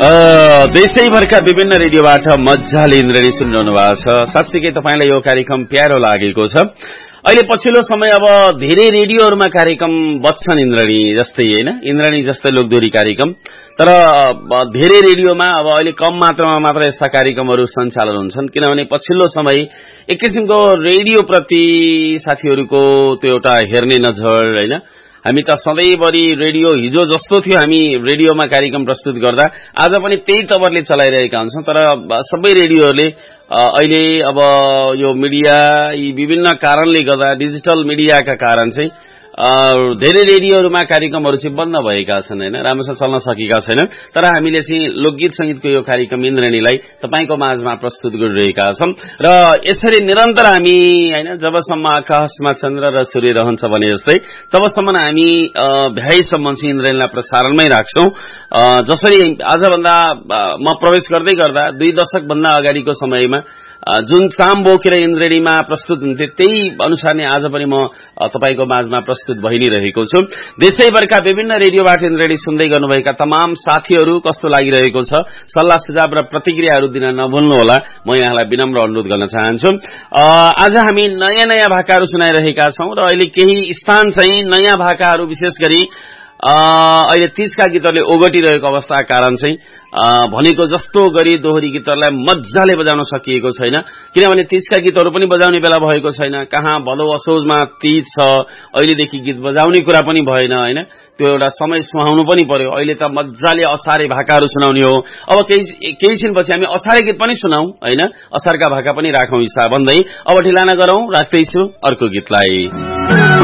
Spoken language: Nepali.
देशैभरका विभिन्न रेडियोबाट मजाले इन्द्रणी सुनिरहनु भएको छ। साँच्चै तपाईलाई यो कार्यक्रम प्यारो लागेको छ। अहिले पछिल्लो समय अब धेरै रेडियोहरूमा कार्यक्रम बज्छन् इन्द्रणी जस्तै हैन, इन्द्रणी जस्तै लोकदोरी कार्यक्रम। तर धेरै रेडियोमा अब अहिले कम मात्रामा मात्र यस्ता कार्यक्रमहरू सञ्चालन हुन्छन्, किनभने पछिल्लो समय एक किसिमको रेडियो प्रति साथीहरूको त्यो एउटा हेर्ने नजर हैन। हामी त सधैँभरि रेडियो हिजो जस्तो थियो हामी रेडियोमा कार्यक्रम प्रस्तुत गर्दा आज पनि त्यही तवरले चलाइरहेका हुन्छौं। तर सबै रेडियोहरूले अहिले अब यो मिडिया यी विभिन्न कारणले गर्दा डिजिटल मिडियाका कारण चाहिँ धेरै रेडियोहरूमा कार्यक्रमहरू चाहिँ बन्द भएका छन् हैन, राम्रोसँग चल्न सकेका छैनन्। तर हामीले चाहिँ लोकगीत संगीतको यो कार्यक्रम इन्द्रणीलाई तपाईको माझमा प्रस्तुत गरिरहेका छौं र यसरी निरन्तर हामी हैन जबसम्म आकाशमा चन्द्र र सूर्य रहन्छ भने जस्तै तबसम्म हामी भ्याइसम्म चाहिँ इन्द्रणीलाई प्रसारणमै राख्छौं। जसरी आजभन्दा म प्रवेश गर्दै गर्दा 2 दशक भन्दा अगाडिको समयमा जुन चाम बोकेर इन्द्रणीमा प्रस्तुत हुन्थे त्यही अनुसार नै आज पनि म तपाईको माझमा प्रस्तुत भइ नै रहेको छु। देशैभरका विभिन्न रेडियोबाट इन्द्रणी सुन्दै गर्नुभएका तमाम साथीहरू कस्तो लागिरहेको छ, सल्लाह सुझाव र प्रतिक्रियाहरू दिन नभुल्नु होला, म यहाँलाई विनम्र अनुरोध गर्न चाहन्छु। आज हामी नयाँ भाकाहरू सुनाइरहेका छौं र अहिले केही स्थान चाहिँ नयाँ भाकाहरू विशेष गरी अहिले तीजका गीतहरूले ओगटिरहेको अवस्थाका कारण चाहिँ भनेको जस्तो गरी दोहोरी गीतहरूलाई मज्जाले बजाउन सकिएको छैन, किनभने तीजका गीतहरू पनि बजाउने बेला भएको छैन। कहाँ भदौ असोजमा तीज छ, अहिलेदेखि गीत बजाउने कुरा पनि भएन हैन, त्यो एउटा समय सुहाउनु पनि पर्यो। अहिले त मज्जाले असारे भाकाहरू सुनाउने हो। अब केही छिनपछि हामी असारे गीत पनि सुनाऊ हैन, असारका भाका पनि राखौं हिस्सा भन्दै अब ढिला नगरौं, राख्दैछु अर्को गीतलाई।